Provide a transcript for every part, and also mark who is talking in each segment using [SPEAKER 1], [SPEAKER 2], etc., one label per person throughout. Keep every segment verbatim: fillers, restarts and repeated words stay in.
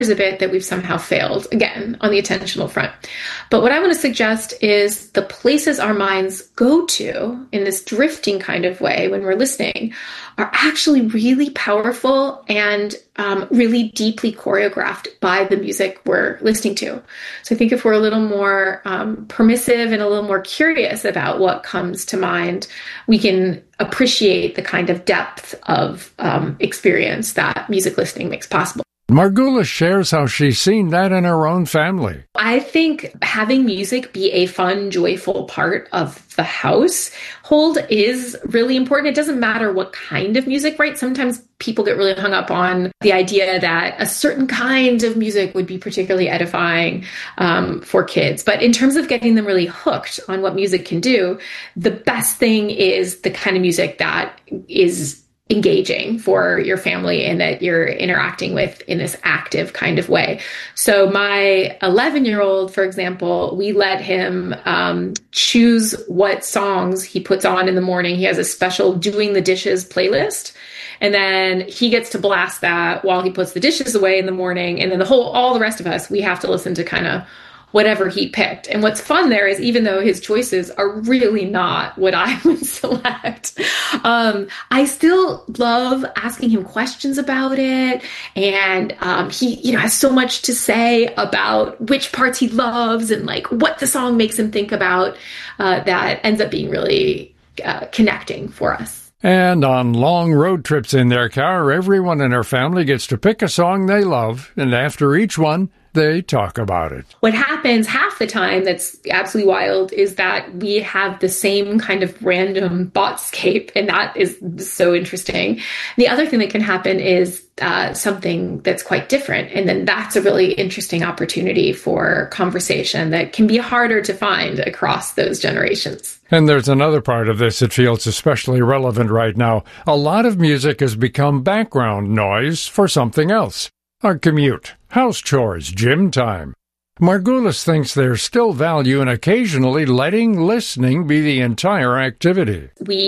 [SPEAKER 1] a bit that we've somehow failed, again, on the attentional front. But what I want to suggest is the places our minds go to in this drifting kind of way when we're listening are actually really powerful and um, really deeply choreographed by the music we're listening to. So I think if we're a little more um, permissive and a little more curious about what comes to mind, we can appreciate the kind of depth of um, experience that music listening makes possible.
[SPEAKER 2] Margulis shares how she's seen that in her own family.
[SPEAKER 1] I think having music be a fun, joyful part of the household is really important. It doesn't matter what kind of music, right? Sometimes people get really hung up on the idea that a certain kind of music would be particularly edifying um, for kids. But in terms of getting them really hooked on what music can do, the best thing is the kind of music that is engaging for your family and that you're interacting with in this active kind of way. So my eleven-year-old, for example, we let him um, choose what songs he puts on in the morning. He has a special doing the dishes playlist. And then he gets to blast that while he puts the dishes away in the morning. And then the whole, all the rest of us, we have to listen to kind of whatever he picked. And what's fun there is even though his choices are really not what I would select, um, I still love asking him questions about it. And um, he, you know, has so much to say about which parts he loves and like what the song makes him think about uh, that ends up being really uh, connecting for us.
[SPEAKER 2] And on long road trips in their car, everyone in her family gets to pick a song they love. And after each one, they talk about it.
[SPEAKER 1] What happens half the time that's absolutely wild is that we have the same kind of random thoughtscape, and that is so interesting. The other thing that can happen is uh, something that's quite different, and then that's a really interesting opportunity for conversation that can be harder to find across those generations.
[SPEAKER 2] And there's another part of this that feels especially relevant right now. A lot of music has become background noise for something else. Our commute, house chores, gym time. Margulis thinks there's still value in occasionally letting listening be the entire activity.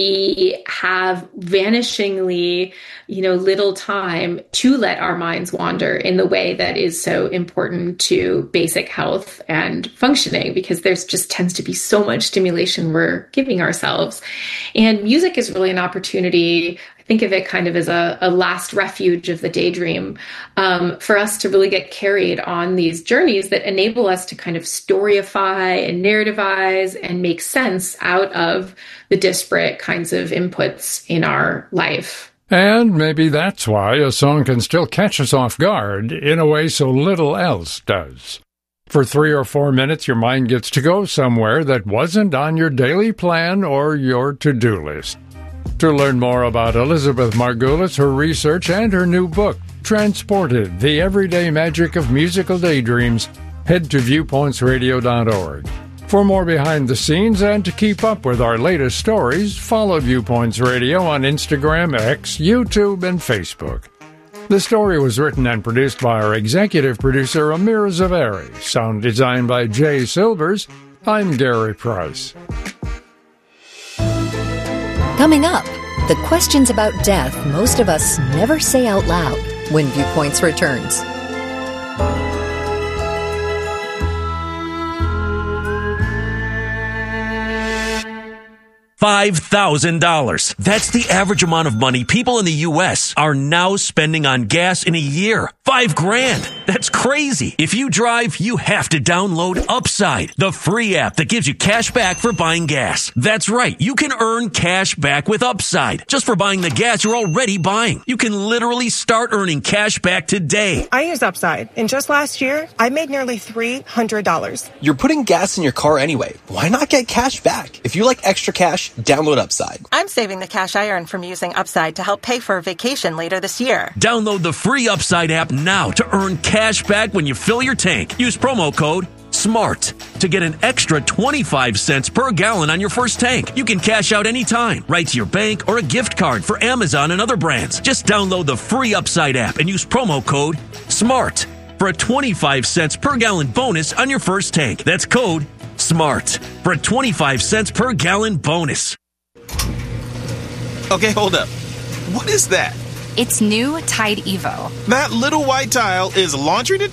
[SPEAKER 1] We have vanishingly, you know, little time to let our minds wander in the way that is so important to basic health and functioning, because there's just tends to be so much stimulation we're giving ourselves. And music is really an opportunity. Think of it kind of as a, a last refuge of the daydream um, for us to really get carried on these journeys that enable us to kind of storyify and narrativize and make sense out of the disparate kinds of inputs in our life.
[SPEAKER 2] And maybe that's why a song can still catch us off guard in a way so little else does. For three or four minutes, your mind gets to go somewhere that wasn't on your daily plan or your to-do list. To learn more about Elizabeth Margulis, her research, and her new book, Transported, The Everyday Magic of Musical Daydreams, head to viewpoints radio dot org. For more behind the scenes and to keep up with our latest stories, follow Viewpoints Radio on Instagram, X, YouTube, and Facebook. The story was written and produced by our executive producer, Amira Zaveri. Sound designed by Jay Silvers. I'm Gary Price.
[SPEAKER 3] Coming up, the questions about death most of us never say out loud when Viewpoints returns.
[SPEAKER 4] five thousand dollars. That's the average amount of money people in the U S are now spending on gas in a year. Five grand. That's crazy. If you drive, you have to download Upside, the free app that gives you cash back for buying gas. That's right. You can earn cash back with Upside just for buying the gas you're already buying. You can literally start earning cash back today.
[SPEAKER 5] I use Upside, and just last year, I made nearly three hundred dollars.
[SPEAKER 6] You're putting gas in your car anyway. Why not get cash back? If you like extra cash, download Upside.
[SPEAKER 7] I'm saving the cash I earn from using Upside to help pay for a vacation later this year.
[SPEAKER 4] Download the free Upside app now to earn cash back when you fill your tank. Use promo code SMART to get an extra twenty-five cents per gallon on your first tank. You can cash out anytime, right to your bank or a gift card for Amazon and other brands. Just download the free Upside app and use promo code SMART for a twenty-five cents per gallon bonus on your first tank. That's code SMART for a twenty-five cents per gallon bonus.
[SPEAKER 8] Okay, hold up. What is that? It's new Tide Evo.
[SPEAKER 9] That little white tile is laundry detergent?